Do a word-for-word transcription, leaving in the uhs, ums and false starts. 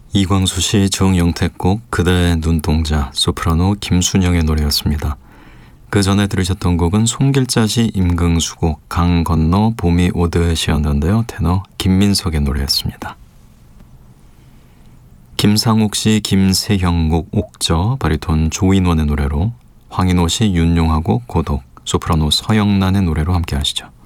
이광수 씨, 정영택 곡 그대의 눈동자, 소프라노 김순영의 노래였습니다. 그 전에 들으셨던 곡은 송길자시 임금수 곡 강 건너 봄이 오듯이었는데요. 테너 김민석의 노래였습니다. 김상욱 씨, 김세형 곡 옥저, 바리톤 조인원의 노래로, 황인호 씨, 윤용하 곡 고독, 소프라노 서영란의 노래로 함께 하시죠.